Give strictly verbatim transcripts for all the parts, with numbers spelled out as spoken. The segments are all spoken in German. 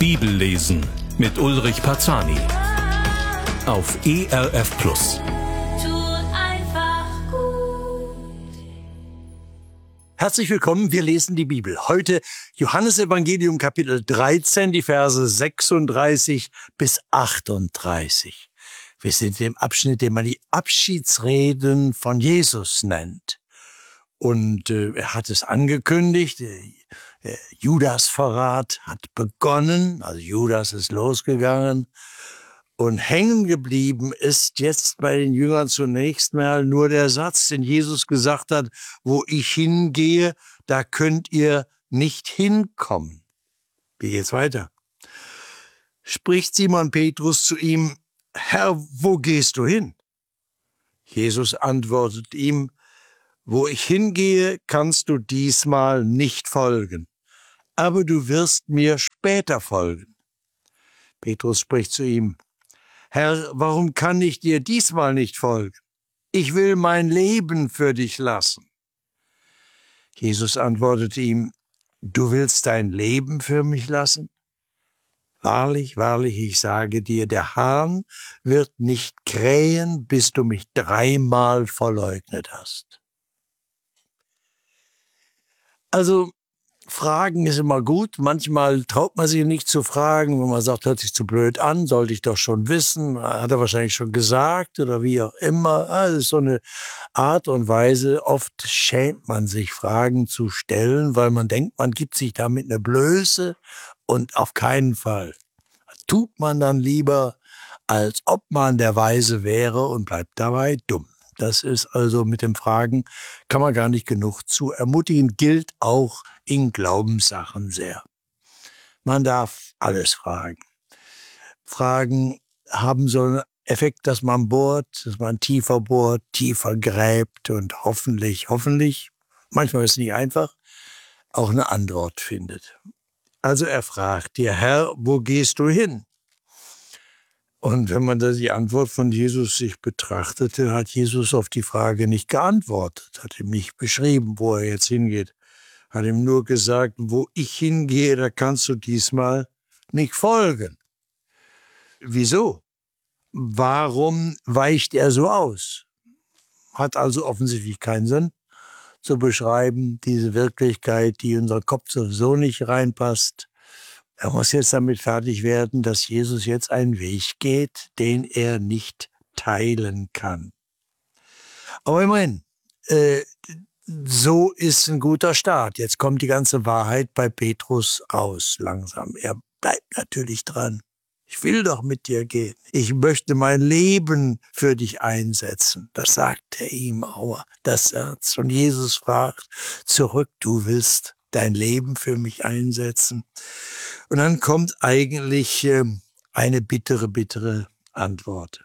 Bibellesen mit Ulrich Parzani auf E R F Plus. Tut einfach gut. Herzlich willkommen, wir lesen die Bibel. Heute Johannesevangelium Kapitel dreizehn, die Verse sechsunddreißig bis achtunddreißig. Wir sind im Abschnitt, den man die Abschiedsreden von Jesus nennt. Und äh, er hat es angekündigt, der Judas-Verrat hat begonnen, also Judas ist losgegangen. Und hängen geblieben ist jetzt bei den Jüngern zunächst mal nur der Satz, den Jesus gesagt hat, wo ich hingehe, da könnt ihr nicht hinkommen. Wie geht's weiter? Spricht Simon Petrus zu ihm, Herr, wo gehst du hin? Jesus antwortet ihm, wo ich hingehe, kannst du diesmal nicht folgen, aber du wirst mir später folgen. Petrus spricht zu ihm, Herr, warum kann ich dir diesmal nicht folgen? Ich will mein Leben für dich lassen. Jesus antwortete ihm, du willst dein Leben für mich lassen? Wahrlich, wahrlich, ich sage dir, der Hahn wird nicht krähen, bis du mich dreimal verleugnet hast. Also, Fragen ist immer gut. Manchmal traut man sich nicht zu fragen, wenn man sagt, hört sich zu blöd an, sollte ich doch schon wissen, hat er wahrscheinlich schon gesagt oder wie auch immer. Das ist so eine Art und Weise. Oft schämt man sich, Fragen zu stellen, weil man denkt, man gibt sich damit eine Blöße und auf keinen Fall. Tut man dann lieber, als ob man der Weise wäre und bleibt dabei dumm. Das ist also mit dem Fragen, kann man gar nicht genug zu ermutigen, gilt auch in Glaubenssachen sehr. Man darf alles fragen. Fragen haben so einen Effekt, dass man bohrt, dass man tiefer bohrt, tiefer gräbt und hoffentlich, hoffentlich, manchmal ist es nicht einfach, auch eine Antwort findet. Also er fragt dir, Herr, wo gehst du hin? Und wenn man da die Antwort von Jesus sich betrachtete, hat Jesus auf die Frage nicht geantwortet, hat ihm nicht beschrieben, wo er jetzt hingeht. Hat ihm nur gesagt, wo ich hingehe, da kannst du diesmal nicht folgen. Wieso? Warum weicht er so aus? Hat also offensichtlich keinen Sinn zu beschreiben, diese Wirklichkeit, die in unseren Kopf sowieso nicht reinpasst. Er muss jetzt damit fertig werden, dass Jesus jetzt einen Weg geht, den er nicht teilen kann. Aber immerhin, äh, so ist ein guter Start. Jetzt kommt die ganze Wahrheit bei Petrus raus langsam. Er bleibt natürlich dran. Ich will doch mit dir gehen. Ich möchte mein Leben für dich einsetzen. Das sagt er ihm, aber das Herz. Und Jesus fragt zurück, du willst dein Leben für mich einsetzen. Und dann kommt eigentlich äh, eine bittere, bittere Antwort.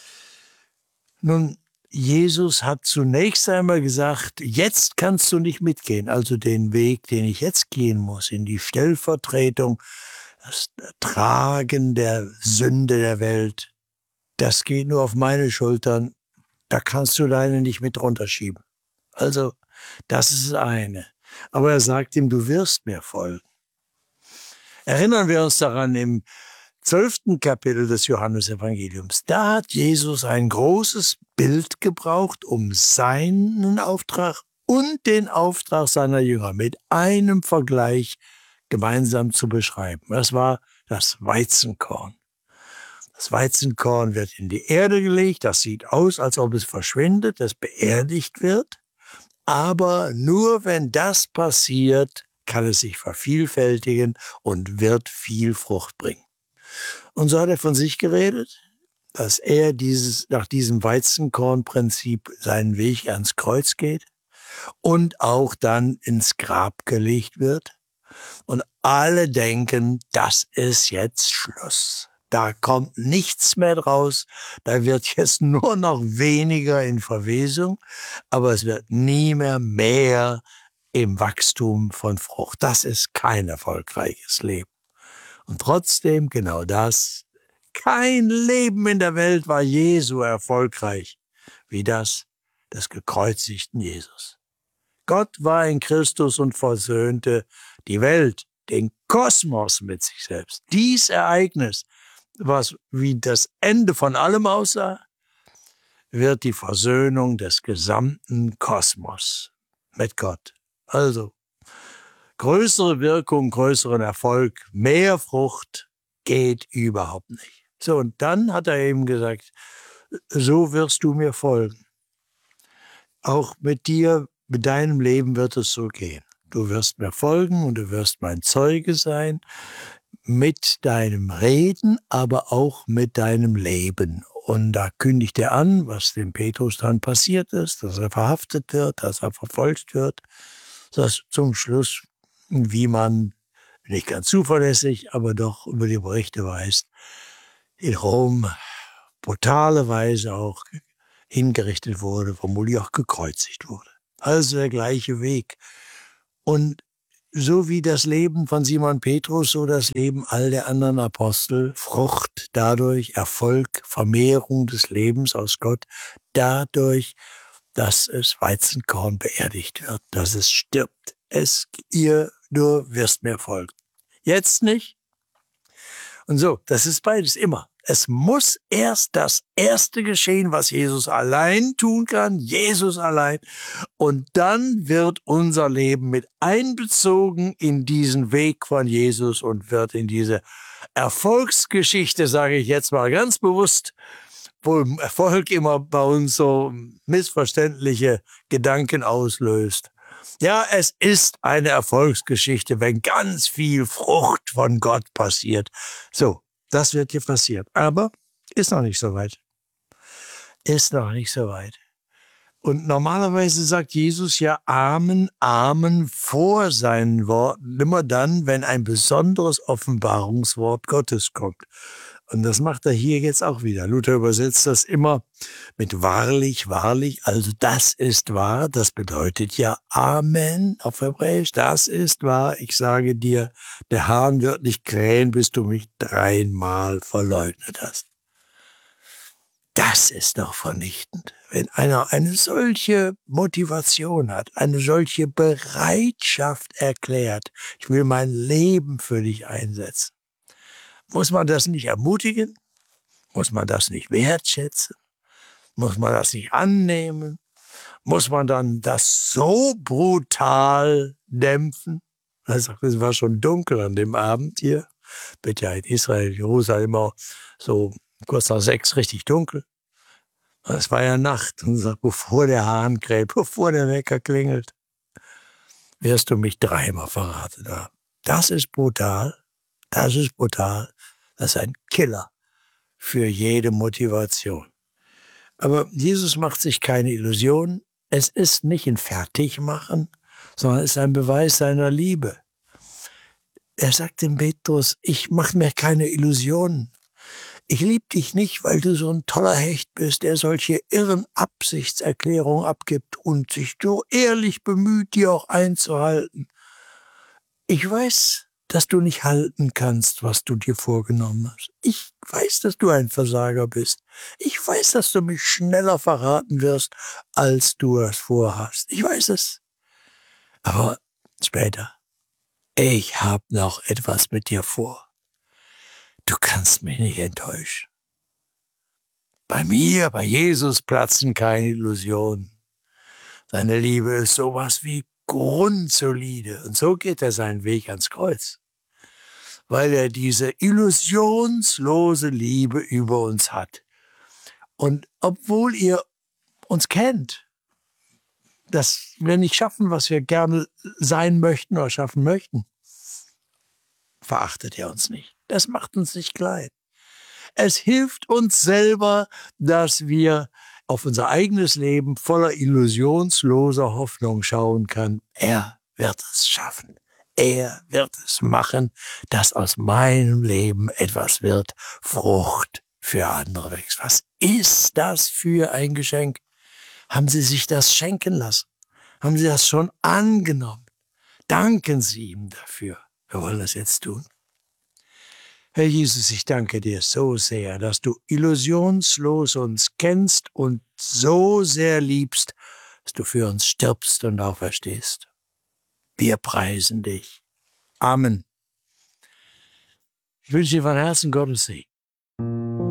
Nun, Jesus hat zunächst einmal gesagt, jetzt kannst du nicht mitgehen, also den Weg, den ich jetzt gehen muss, in die Stellvertretung, das Tragen der Sünde der Welt, das geht nur auf meine Schultern, da kannst du deine nicht mit runterschieben. Also, das ist das eine. Aber er sagt ihm, du wirst mir folgen. Erinnern wir uns daran im zwölften Kapitel des Johannesevangeliums. Da hat Jesus ein großes Bild gebraucht, um seinen Auftrag und den Auftrag seiner Jünger mit einem Vergleich gemeinsam zu beschreiben. Das war das Weizenkorn. Das Weizenkorn wird in die Erde gelegt, das sieht aus, als ob es verschwindet, es beerdigt wird. Aber nur wenn das passiert, kann es sich vervielfältigen und wird viel Frucht bringen. Und so hat er von sich geredet, dass er dieses, nach diesem Weizenkornprinzip seinen Weg ans Kreuz geht und auch dann ins Grab gelegt wird. Und alle denken, das ist jetzt Schluss. Da kommt nichts mehr draus, da wird jetzt nur noch weniger in Verwesung, aber es wird nie mehr mehr im Wachstum von Frucht. Das ist kein erfolgreiches Leben. Und trotzdem genau das, kein Leben in der Welt war je so erfolgreich wie das des gekreuzigten Jesus. Gott war in Christus und versöhnte die Welt den Kosmos mit sich selbst. Dies Ereignis, was wie das Ende von allem aussah, wird die Versöhnung des gesamten Kosmos mit Gott. Also, größere Wirkung, größeren Erfolg, mehr Frucht geht überhaupt nicht. So, und dann hat er eben gesagt, so wirst du mir folgen. Auch mit dir, mit deinem Leben wird es so gehen. Du wirst mir folgen und du wirst mein Zeuge sein mit deinem Reden, aber auch mit deinem Leben. Und da kündigt er an, was dem Petrus dann passiert ist, dass er verhaftet wird, dass er verfolgt wird, dass zum Schluss, wie man nicht ganz zuverlässig, aber doch über die Berichte weiß, in Rom brutale Weise auch hingerichtet wurde, vermutlich auch gekreuzigt wurde. Also der gleiche Weg. Und so wie das Leben von Simon Petrus, so das Leben all der anderen Apostel, Frucht dadurch, Erfolg, Vermehrung des Lebens aus Gott, dadurch, dass es Weizenkorn beerdigt wird, dass es stirbt. Es, ihr nur wirst mir folgen. Jetzt nicht. Und so, das ist beides immer. Es muss erst das Erste geschehen, was Jesus allein tun kann, Jesus allein. Und dann wird unser Leben mit einbezogen in diesen Weg von Jesus und wird in diese Erfolgsgeschichte, sage ich jetzt mal ganz bewusst, wo Erfolg immer bei uns so missverständliche Gedanken auslöst. Ja, es ist eine Erfolgsgeschichte, wenn ganz viel Frucht von Gott passiert. So. Das wird hier passieren. Aber ist noch nicht so weit. Ist noch nicht so weit. Und normalerweise sagt Jesus ja Amen, Amen vor seinen Worten. Immer dann, wenn ein besonderes Offenbarungswort Gottes kommt. Und das macht er hier jetzt auch wieder. Luther übersetzt das immer mit wahrlich, wahrlich. Also das ist wahr. Das bedeutet ja Amen auf Hebräisch. Das ist wahr. Ich sage dir, der Hahn wird nicht krähen, bis du mich dreimal verleugnet hast. Das ist doch vernichtend. Wenn einer eine solche Motivation hat, eine solche Bereitschaft erklärt, ich will mein Leben für dich einsetzen. Muss man das nicht ermutigen? Muss man das nicht wertschätzen? Muss man das nicht annehmen? Muss man dann das so brutal dämpfen? Er sagt, es war schon dunkel an dem Abend hier. Wird ja in Israel, Jerusalem immer so kurz nach sechs richtig dunkel. Es war ja Nacht. Und er sagt, bevor der Hahn kräht, bevor der Wecker klingelt, wirst du mich dreimal verraten haben. Das ist brutal. Das ist brutal. Das ist ein Killer für jede Motivation. Aber Jesus macht sich keine Illusionen. Es ist nicht ein Fertigmachen, sondern es ist ein Beweis seiner Liebe. Er sagt dem Petrus, ich mache mir keine Illusionen. Ich liebe dich nicht, weil du so ein toller Hecht bist, der solche irren Absichtserklärungen abgibt und sich so ehrlich bemüht, die auch einzuhalten. Ich weiß, dass du nicht halten kannst, was du dir vorgenommen hast. Ich weiß, dass du ein Versager bist. Ich weiß, dass du mich schneller verraten wirst, als du es vorhast. Ich weiß es. Aber später. Ich habe noch etwas mit dir vor. Du kannst mich nicht enttäuschen. Bei mir, bei Jesus platzen keine Illusionen. Seine Liebe ist sowas wie grundsolide. Und so geht er seinen Weg ans Kreuz. Weil er diese illusionslose Liebe über uns hat. Und obwohl ihr uns kennt, dass wir nicht schaffen, was wir gerne sein möchten oder schaffen möchten, verachtet er uns nicht. Das macht uns nicht klein. Es hilft uns selber, dass wir auf unser eigenes Leben voller illusionsloser Hoffnung schauen können. Er wird es schaffen. Er wird es machen, dass aus meinem Leben etwas wird, Frucht für andere wächst. Was ist das für ein Geschenk? Haben Sie sich das schenken lassen? Haben Sie das schon angenommen? Danken Sie ihm dafür. Wir wollen das jetzt tun. Herr Jesus, ich danke dir so sehr, dass du illusionslos uns kennst und so sehr liebst, dass du für uns stirbst und auferstehst. Wir preisen dich. Amen. Ich wünsche dir von Herzen Gottes Segen.